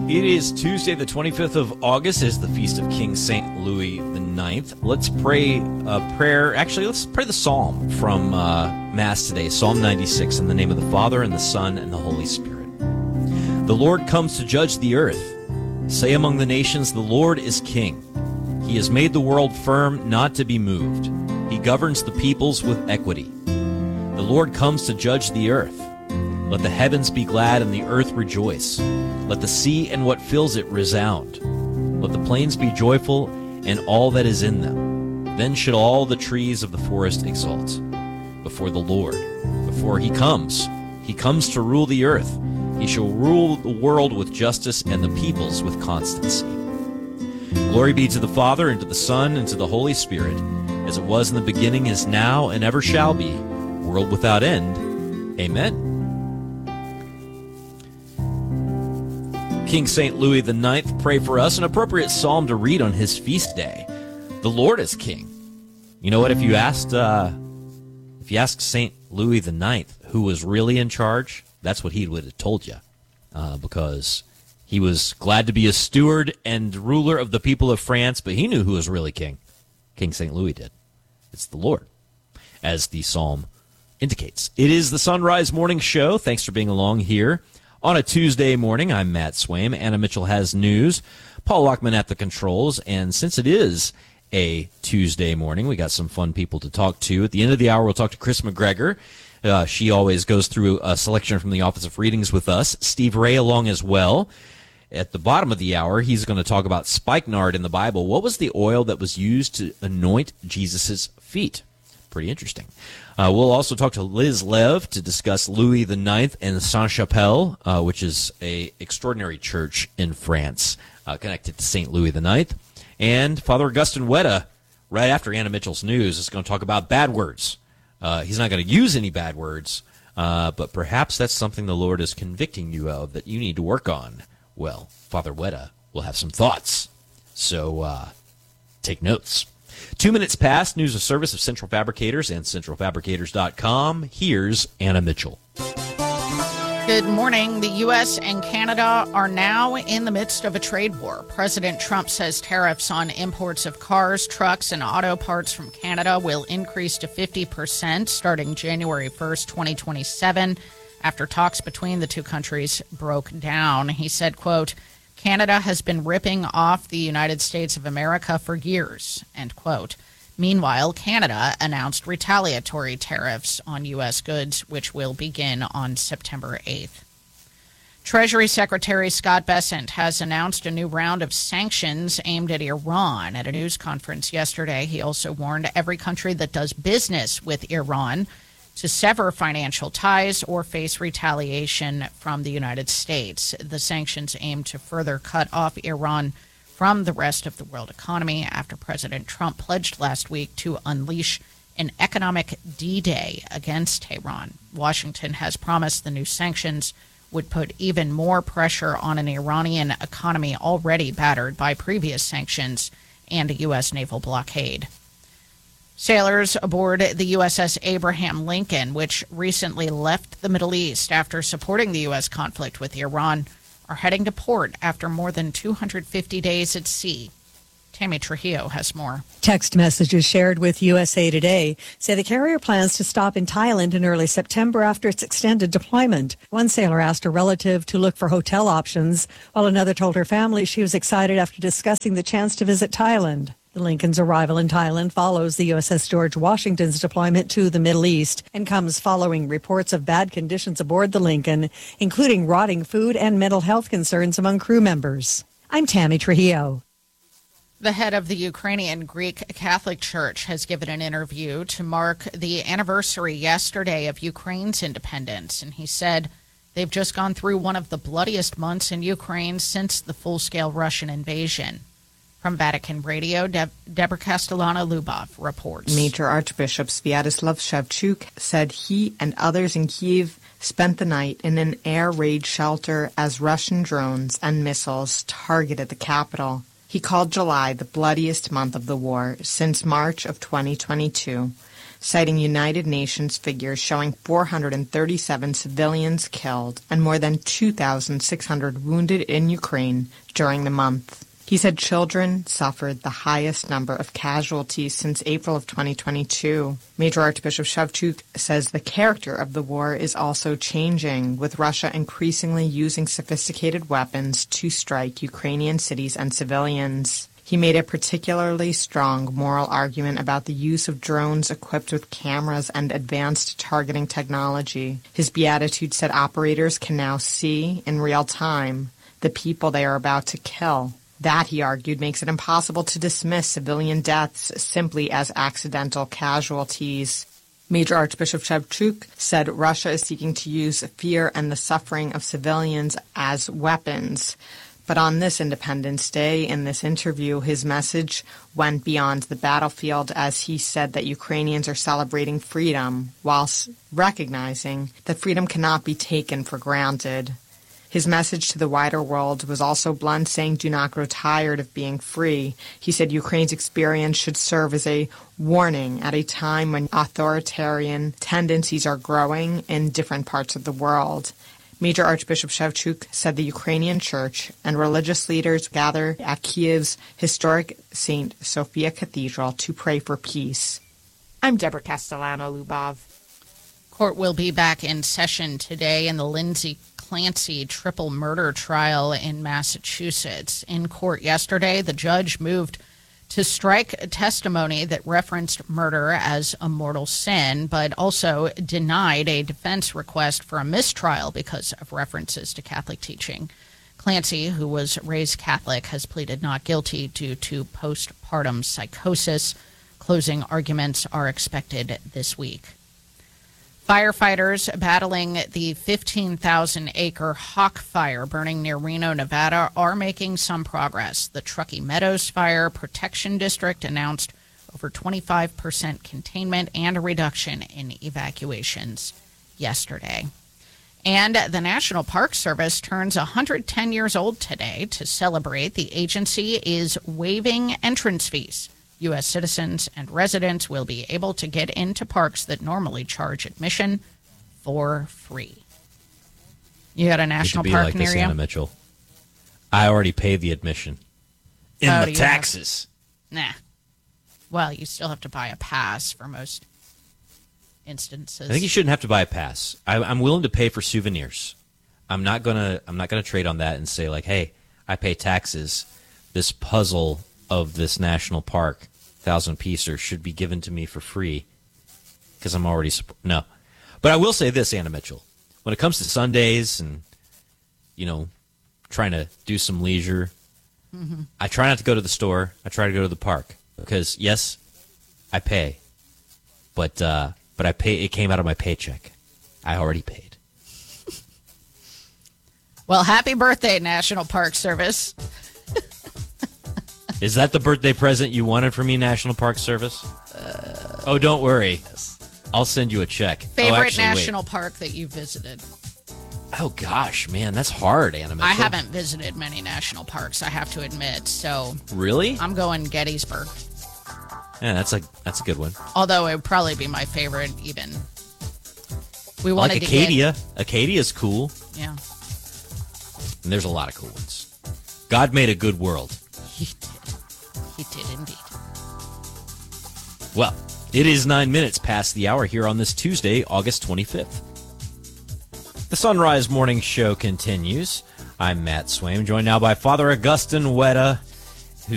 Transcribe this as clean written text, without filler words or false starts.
It is Tuesday, the 25th of August. It is the feast of King St. Louis IX. Let's pray a prayer. Actually, let's pray the psalm from Mass today. Psalm 96, in the name of the Father, and the Son, and the Holy Spirit. The Lord comes to judge the earth. Say among the nations, the Lord is king. He has made the world firm, not to be moved. He governs the peoples with equity. The Lord comes to judge the earth. Let the heavens be glad and the earth rejoice. Let the sea and what fills it resound. Let the plains be joyful and all that is in them. Then should all the trees of the forest exult before the Lord. Before he comes to rule the earth. He shall rule the world with justice and the peoples with constancy. Glory be to the Father, and to the Son, and to the Holy Spirit, as it was in the beginning, is now, and ever shall be, world without end. Amen. King St. Louis IX, pray for us, an appropriate psalm to read on his feast day. The Lord is king. You know what? If you asked St. Louis IX who was really in charge, that's what he would have told you, because he was glad to be a steward and ruler of the people of France, but he knew who was really king. King St. Louis did. It's the Lord, as the psalm indicates. It is the Sunrise Morning Show. Thanks for being along here on a Tuesday morning. I'm Matt Swaim. Anna Mitchell has news. Paul Lockman at the controls. And since it is a Tuesday morning, we got some fun people to talk to. At the end of the hour, we'll talk to Chris McGregor. She always goes through a selection from the Office of Readings with us. Steve Ray along as well. At the bottom of the hour, he's going to talk about spikenard in the Bible. What was the oil that was used to anoint Jesus' feet? Pretty interesting. We'll also talk to Liz Lev to discuss Louis IX and Sainte-Chapelle, which is an extraordinary church in France connected to St. Louis IX. And Father Augustine Wetta, right after Anna Mitchell's news, is going to talk about bad words. He's not going to use any bad words, but perhaps that's something the Lord is convicting you of that you need to work on. Well, Father Wetta will have some thoughts, so take notes. 2 minutes past, news of service of Central Fabricators and centralfabricators.com. Here's Anna Mitchell. Good morning. The U.S. and Canada are now in the midst of a trade war. President Trump says tariffs on imports of cars, trucks, and auto parts from Canada will increase to 50% starting January 1st, 2027, after talks between the two countries broke down. He said, quote, Canada has been ripping off the United States of America for years, end quote. Meanwhile, Canada announced retaliatory tariffs on U.S. goods, which will begin on September 8th. Treasury Secretary Scott Bessent has announced a new round of sanctions aimed at Iran. At a news conference yesterday, he also warned every country that does business with Iran to sever financial ties or face retaliation from the United States. The sanctions aim to further cut off Iran from the rest of the world economy after President Trump pledged last week to unleash an economic D-Day against Tehran. Washington has promised the new sanctions would put even more pressure on an Iranian economy already battered by previous sanctions and a U.S. naval blockade. Sailors aboard the USS Abraham Lincoln, which recently left the Middle East after supporting the U.S. conflict with Iran, are heading to port after more than 250 days at sea. Tammy Trujillo has more. Text messages shared with USA Today say the carrier plans to stop in Thailand in early September after its extended deployment. One sailor asked a relative to look for hotel options, while another told her family she was excited after discussing the chance to visit Thailand. The Lincoln's arrival in Thailand follows the USS George Washington's deployment to the Middle East and comes following reports of bad conditions aboard the Lincoln, including rotting food and mental health concerns among crew members. I'm Tammy Trujillo. The head of the Ukrainian Greek Catholic Church has given an interview to mark the anniversary yesterday of Ukraine's independence, and he said they've just gone through one of the bloodiest months in Ukraine since the full-scale Russian invasion. From Vatican Radio, Deborah Castellano-Lubov reports. Major Archbishop Sviatoslav Shevchuk said he and others in Kyiv spent the night in an air raid shelter as Russian drones and missiles targeted the capital. He called July the bloodiest month of the war since March of 2022. citing United Nations figures showing 437 civilians killed and more than 2,600 wounded in Ukraine during the month. He said children suffered the highest number of casualties since April of 2022. Major Archbishop Shevchuk says the character of the war is also changing, with Russia increasingly using sophisticated weapons to strike Ukrainian cities and civilians. He made a particularly strong moral argument about the use of drones equipped with cameras and advanced targeting technology. His beatitude said operators can now see, in real time, the people they are about to kill. That, he argued, makes it impossible to dismiss civilian deaths simply as accidental casualties. Major Archbishop Shevchuk said Russia is seeking to use fear and the suffering of civilians as weapons. But on this Independence Day, in this interview, his message went beyond the battlefield as he said that Ukrainians are celebrating freedom whilst recognizing that freedom cannot be taken for granted. His message to the wider world was also blunt, saying, "Do not grow tired of being free." He said Ukraine's experience should serve as a warning at a time when authoritarian tendencies are growing in different parts of the world. Major Archbishop Shevchuk said the Ukrainian church and religious leaders gather at Kiev's historic St. Sophia Cathedral to pray for peace. I'm Deborah Castellano-Lubov. Court will be back in session today in the Lindsay Clancy triple murder trial in Massachusetts. In court yesterday, the judge moved to strike a testimony that referenced murder as a mortal sin, but also denied a defense request for a mistrial because of references to Catholic teaching. Clancy, who was raised Catholic, has pleaded not guilty due to postpartum psychosis. Closing arguments are expected this week. Firefighters battling the 15,000-acre Hawk Fire burning near Reno, Nevada, are making some progress. The Truckee Meadows Fire Protection District announced over 25% containment and a reduction in evacuations yesterday. And the National Park Service turns 110 years old today. To celebrate, the agency is waiving entrance fees. U.S. citizens and residents will be able to get into parks that normally charge admission for free. You got a national park like near this, you? Anna Mitchell. I already paid the admission in Oh, the do you taxes. Nah. Well, you still have to buy a pass for most instances. I think you shouldn't have to buy a pass. I'm willing to pay for souvenirs. I'm not gonna trade on that and say like, hey, I pay taxes. This puzzle of this national park, 1,000-piecer, should be given to me for free because I'm already no. But I will say this, Anna Mitchell, when it comes to Sundays and trying to do some leisure, I try not to go to the store. I try to go to the park because yes, I pay, but I pay. It came out of my paycheck. I already paid. Well, happy birthday, National Park Service. Is that the birthday present you wanted from me, National Park Service? Oh, don't worry. I'll send you a check. Favorite national park that you visited? Oh, gosh, man, that's hard, Anna Mitchell. I haven't visited many national parks, I have to admit. So Really? I'm going Gettysburg. Yeah, that's a good one. Although it would probably be my favorite even. We I wanted like to Acadia. Acadia's cool. Yeah. And there's a lot of cool ones. God made a good world. He did. He did indeed. Well, it is 9 minutes past the hour here on this Tuesday, August 25th. The Sunrise Morning Show continues. I'm Matt Swaim, joined now by Father Augustine Wetta.